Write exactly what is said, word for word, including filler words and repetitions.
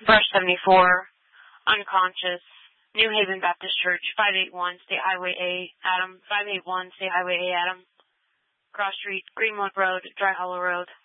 Verse seventy-four, unconscious, New Haven Baptist Church, five eighty-one State Highway A, Adam, five eighty-one State Highway A, Adam, Cross Street, Greenwood Road, Dry Hollow Road.